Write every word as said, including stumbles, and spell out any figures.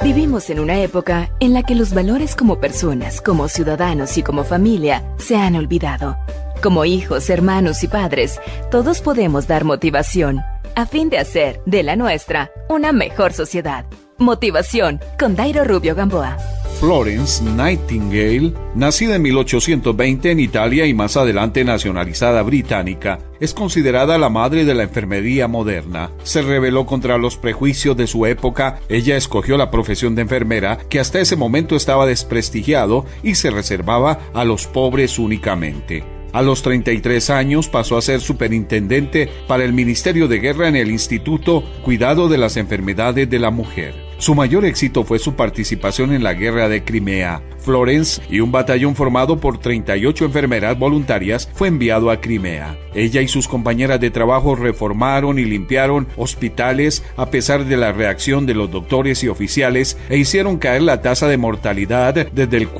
Vivimos en una época en la que los valores como personas, como ciudadanos y como familia se han olvidado. Como hijos, hermanos y padres, todos podemos dar motivación a fin de hacer de la nuestra una mejor sociedad. Motivación con Dairo Rubio Gamboa. Florence Nightingale, nacida en mil ochocientos veinte en Italia y más adelante nacionalizada británica, es considerada la madre de la enfermería moderna. Se rebeló contra los prejuicios de su época. Ella escogió la profesión de enfermera, que hasta ese momento estaba desprestigiado y se reservaba a los pobres únicamente. A los treinta y tres años pasó a ser superintendente para el Ministerio de Guerra en el Instituto Cuidado de las Enfermedades de la Mujer. Su mayor éxito fue su participación en la Guerra de Crimea. Florence y un batallón formado por treinta y ocho enfermeras voluntarias fue enviado a Crimea. Ella y sus compañeras de trabajo reformaron y limpiaron hospitales a pesar de la reacción de los doctores y oficiales e hicieron caer la tasa de mortalidad desde el